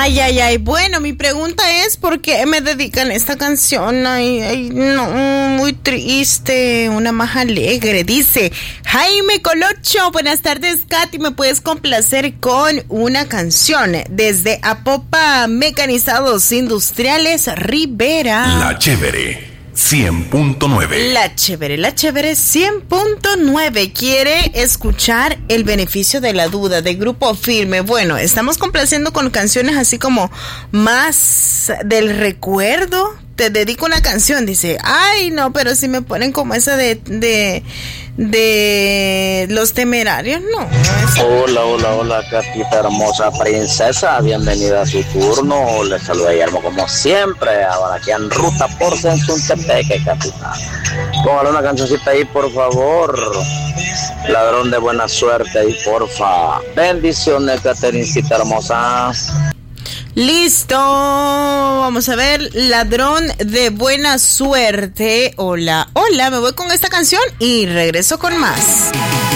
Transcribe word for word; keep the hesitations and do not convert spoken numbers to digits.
Ay, ay, ay. Bueno, mi pregunta es ¿por qué me dedican esta canción? Ay, ay, no, muy triste, una más alegre. Dice Jaime Colocho, buenas tardes, Katy, ¿me puedes complacer con una canción desde Apopa Mecanizados Industriales Rivera? La Chévere cien punto nueve. La Chévere, la Chévere cien punto nueve. Quiere escuchar El Beneficio de la Duda de Grupo Firme. Bueno, estamos complaciendo con canciones así como más del recuerdo. Te dedico una canción, dice. Ay, no, pero si me ponen como esa de de, de Los Temerarios, no. Esa... Hola, hola, hola, Catita hermosa princesa. Bienvenida a su turno. Les saluda Guillermo como siempre. Ahora aquí en ruta por Sensuntepeque, Catita. Póngale una cancioncita ahí, por favor. Ladrón de buena suerte ahí, porfa. Bendiciones, Caterincita hermosa. Listo, vamos a ver, Ladrón de buena suerte. Hola, hola, me voy con esta canción y regreso con más.